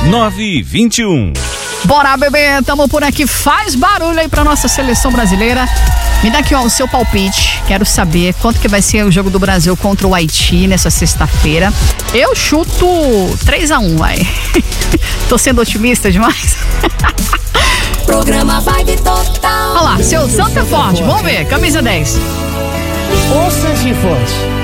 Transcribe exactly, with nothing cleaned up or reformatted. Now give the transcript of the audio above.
nove e vinte e um. Bora, bebê, tamo por aqui. Faz barulho aí pra nossa seleção brasileira. Me dá aqui, ó, o seu palpite. Quero saber quanto que vai ser o jogo do Brasil contra o Haiti nessa sexta-feira. Eu chuto três a um, vai. Tô sendo otimista demais. Programa Vibe Total. Olha lá, seu Santo é forte. Vamos ver, camisa dez. O Santinho forte.